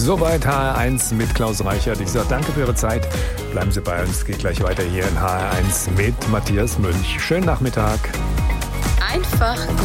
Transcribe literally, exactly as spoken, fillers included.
Soweit H R eins mit Klaus Reichert. Ich sage danke für Ihre Zeit. Bleiben Sie bei uns. Geht gleich weiter hier in H R eins mit Matthias Münch. Schönen Nachmittag. Einfach